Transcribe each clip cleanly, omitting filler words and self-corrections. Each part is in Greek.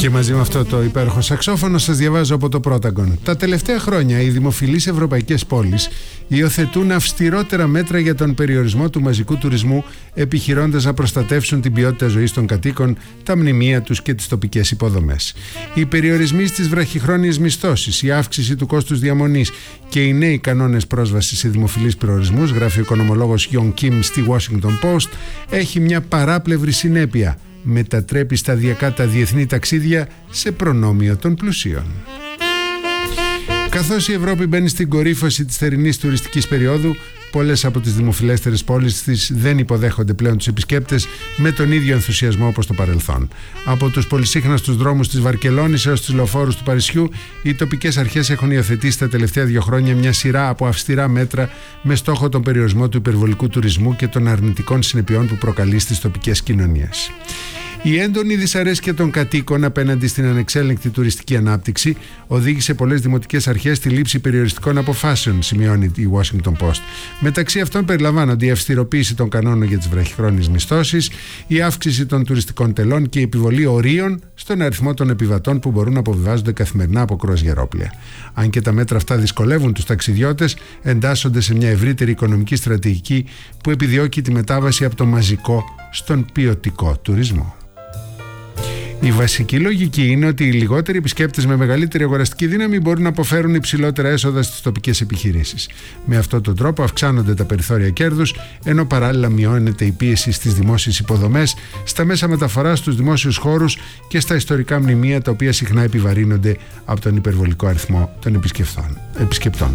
Και μαζί με αυτό το υπέροχο σαξόφωνο σας διαβάζω από το Πρόταγκον. Τα τελευταία χρόνια οι δημοφιλείς ευρωπαϊκές πόλεις υιοθετούν αυστηρότερα μέτρα για τον περιορισμό του μαζικού τουρισμού, επιχειρώντας να προστατεύσουν την ποιότητα ζωής των κατοίκων, τα μνημεία τους και τις τοπικές υποδομές. Οι περιορισμοί στις βραχυχρόνιες μισθώσεις, η αύξηση του κόστους διαμονής και οι νέοι κανόνες πρόσβασης σε δημοφιλείς προορισμούς, γράφει ο οικονομολόγος Γιον Κιμ στη Washington Post, έχει μια παράπλευρη συνέπεια. Μετατρέπει σταδιακά τα διεθνή ταξίδια σε προνόμιο των πλουσίων. Καθώς η Ευρώπη μπαίνει στην κορύφωση της θερινής τουριστικής περίοδου, πολλές από τις δημοφιλέστερες πόλεις της δεν υποδέχονται πλέον τους επισκέπτες με τον ίδιο ενθουσιασμό όπως το παρελθόν. Από τους πολυσύχναστους δρόμους της Βαρκελόνης έως τους λεωφόρους του Παρισιού, οι τοπικές αρχές έχουν υιοθετήσει τα τελευταία 2 χρόνια μια σειρά από αυστηρά μέτρα με στόχο τον περιορισμό του υπερβολικού τουρισμού και των αρνητικών συνεπειών που προκαλεί στις τοπικές κοινωνίες. Η έντονη δυσαρέσκεια των κατοίκων απέναντι στην ανεξέλεγκτη τουριστική ανάπτυξη οδήγησε πολλές δημοτικές αρχές στη λήψη περιοριστικών αποφάσεων, σημειώνει η Washington Post. Μεταξύ αυτών περιλαμβάνονται η αυστηροποίηση των κανόνων για τις βραχυχρόνιες μισθώσεις, η αύξηση των τουριστικών τελών και η επιβολή ορίων στον αριθμό των επιβατών που μπορούν να αποβιβάζονται καθημερινά από κρουαζιερόπλια. Αν και τα μέτρα αυτά δυσκολεύουν τους ταξιδιώτες, εντάσσονται σε μια ευρύτερη οικονομική στρατηγική που επιδιώκει τη μετάβαση από το μαζικό στον ποιοτικό τουρισμό. Η βασική λογική είναι ότι οι λιγότεροι επισκέπτες με μεγαλύτερη αγοραστική δύναμη μπορούν να αποφέρουν υψηλότερα έσοδα στις τοπικές επιχειρήσεις. Με αυτόν τον τρόπο αυξάνονται τα περιθώρια κέρδους, ενώ παράλληλα μειώνεται η πίεση στις δημόσιες υποδομές, στα μέσα μεταφοράς, στους δημόσιους χώρους και στα ιστορικά μνημεία, τα οποία συχνά επιβαρύνονται από τον υπερβολικό αριθμό των επισκεπτών.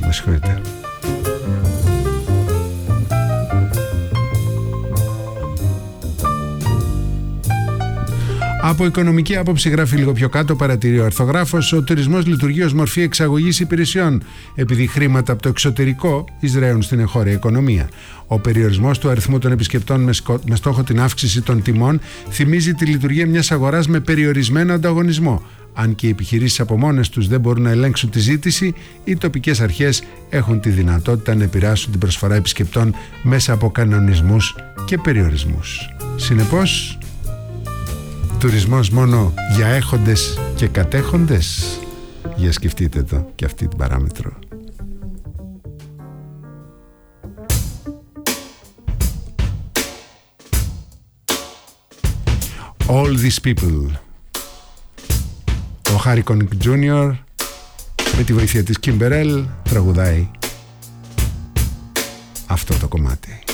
Από οικονομική άποψη, γράφει λίγο πιο κάτω, παρατηρεί ο αρθογράφος, ο τουρισμός λειτουργεί ως μορφή εξαγωγής υπηρεσιών, επειδή χρήματα από το εξωτερικό εισραίουν στην εγχώρια οικονομία. Ο περιορισμός του αριθμού των επισκεπτών με στόχο την αύξηση των τιμών θυμίζει τη λειτουργία μιας αγοράς με περιορισμένο ανταγωνισμό. Αν και οι επιχειρήσεις από μόνες τους δεν μπορούν να ελέγξουν τη ζήτηση, οι τοπικές αρχές έχουν τη δυνατότητα να επηρεάσουν την προσφορά επισκεπτών μέσα από κανονισμούς και περιορισμούς. Συνεπώς, τουρισμός μόνο για έχοντες και κατέχοντες? Για σκεφτείτε το και αυτή την παράμετρο. All These People. Ο Harry Connick Jr. με τη βοήθεια της Kim Burrell τραγουδάει αυτό το κομμάτι.